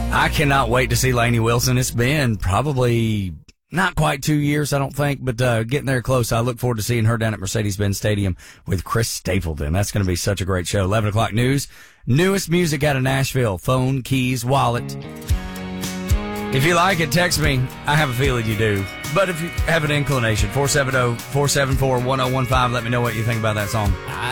I cannot wait to see Lainey Wilson. It's been probably not quite 2 years, I don't think, but getting there close. I look forward to seeing her down at Mercedes-Benz Stadium with Chris Stapleton. That's going to be such a great show. 11 o'clock news. Newest music out of Nashville. Phone, keys, wallet. If you like it, text me. I have a feeling you do. But if you have an inclination, 470-474-1015, let me know what you think about that song.